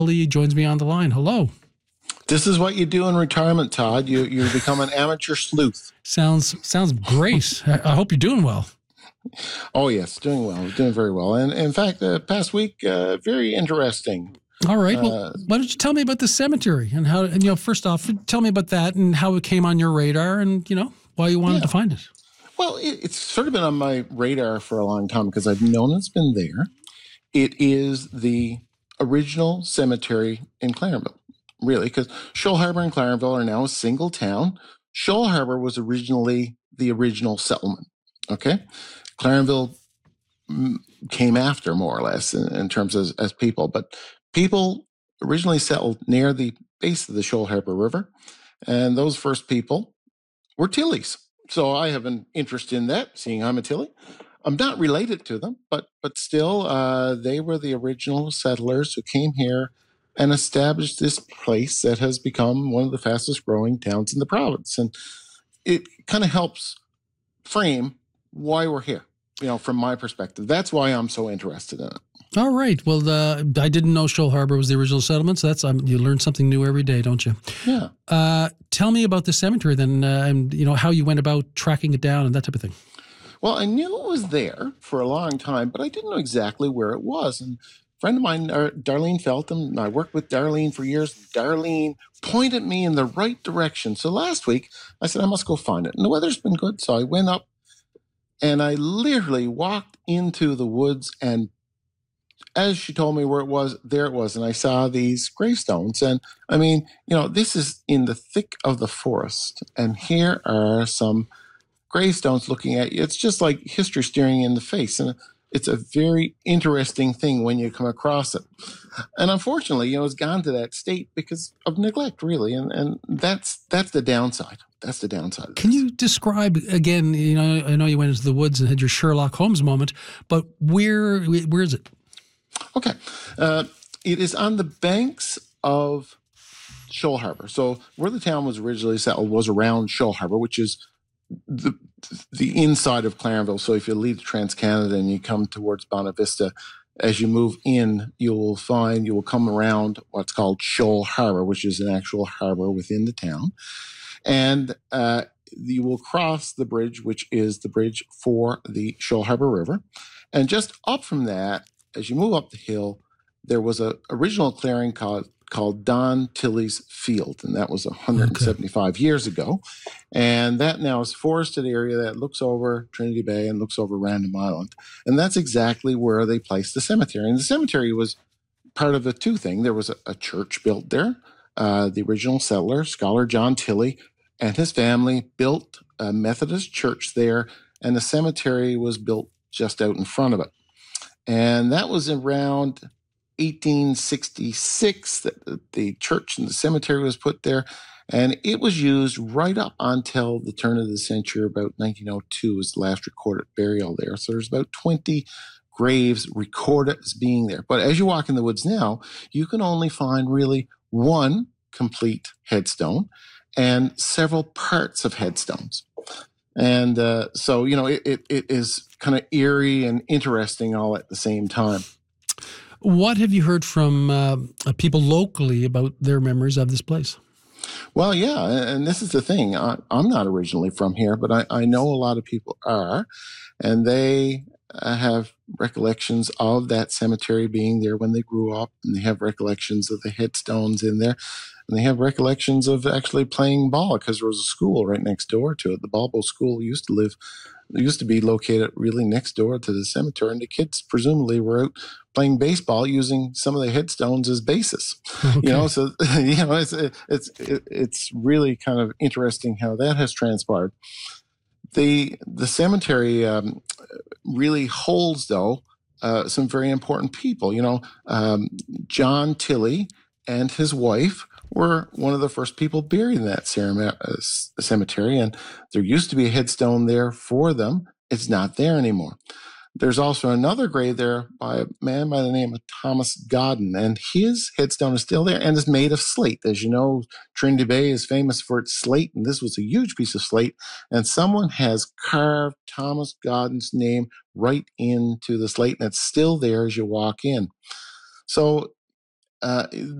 Lee joins me on the line. Hello. This is what you do in retirement, Todd. You become an amateur sleuth. Sounds great. I hope you're doing well. Oh, yes, doing well, doing very well. And in fact, the past week, very interesting. All right. Well, why don't you tell me about the cemetery and how, and first off, tell me about that and how it came on your radar and, why you wanted to find it. Well, it's sort of been on my radar for a long time because I've known it's been there. It is the original cemetery in Clarenville, really, because Shoal Harbour and Clarenville are now a single town. Shoal Harbour was originally the original settlement, okay? Clarenville came after, more or less, in terms of as people. But people originally settled near the base of the Shoal Harbour River, and those first people were Tillies. So I have an interest in that, seeing I'm a Tilly. I'm not related to them, but still, they were the original settlers who came here and established this place that has become one of the fastest growing towns in the province. And it kind of helps frame why we're here, from my perspective. That's why I'm so interested in it. All right. Well, I didn't know Shoal Harbour was the original settlement, so that's you learn something new every day, don't you? Yeah. Tell me about the cemetery then, and how you went about tracking it down and that type of thing. Well, I knew it was there for a long time, but I didn't know exactly where it was. And a friend of mine, Darlene Feltham, and I worked with Darlene for years. Darlene pointed me in the right direction. So last week, I said, I must go find it. And the weather's been good, so I went up and I literally walked into the woods, and as she told me where it was, there it was. And I saw these gravestones. And I mean, this is in the thick of the forest. And here are some gravestones looking at you. It's just like history staring you in the face. And it's a very interesting thing when you come across it. And unfortunately, it's gone to that state because of neglect, really. And that's the downside. That's the downside. Can you describe again, I know you went into the woods and had your Sherlock Holmes moment, but where is it? Okay. It is on the banks of Shoal Harbour. So where the town was originally settled was around Shoal Harbour, which is the inside of Clarenville. So if you leave TransCanada and you come towards Bonavista, as you move in, you will come around what's called Shoal Harbour, which is an actual harbour within the town. And you will cross the bridge, which is the bridge for the Shoal Harbour River. And just up from that, as you move up the hill, there was an original clearing called Don Tilly's Field, and that was 175 years ago. And that now is a forested area that looks over Trinity Bay and looks over Random Island. And that's exactly where they placed the cemetery. And the cemetery was part of a two thing. There was a church built there. The original settler, Scholar John Tilly, and his family built a Methodist church there, and the cemetery was built just out in front of it. And that was around 1866 that the church and the cemetery was put there. And it was used right up until the turn of the century. About 1902 was the last recorded burial there. So there's about 20 graves recorded as being there. But as you walk in the woods now, you can only find really one complete headstone and several parts of headstones. And so, it is kind of eerie and interesting all at the same time. What have you heard from people locally about their memories of this place? Well, yeah, and this is the thing. I'm not originally from here, but I know a lot of people are, and they have recollections of that cemetery being there when they grew up, and they have recollections of the headstones in there, and they have recollections of actually playing ball because there was a school right next door to it. The Balbo School used to be located really next door to the cemetery, and the kids presumably were out playing baseball using some of the headstones as bases. Okay. So it's really kind of interesting how that has transpired. The cemetery really holds, though, some very important people. John Tilly and his wife were one of the first people buried in that cemetery, and there used to be a headstone there for them. It's not there anymore. There's also another grave there by a man by the name of Thomas Godden, and his headstone is still there and is made of slate. As you know, Trinity Bay is famous for its slate, and this was a huge piece of slate, and someone has carved Thomas Godden's name right into the slate, and it's still there as you walk in. So uh,